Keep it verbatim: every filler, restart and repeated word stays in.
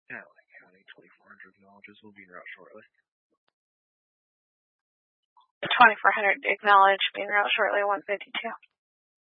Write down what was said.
Allen County, twenty-four hundred acknowledges will be en route shortly. twenty-four hundred acknowledged, being route shortly, one fifty-two.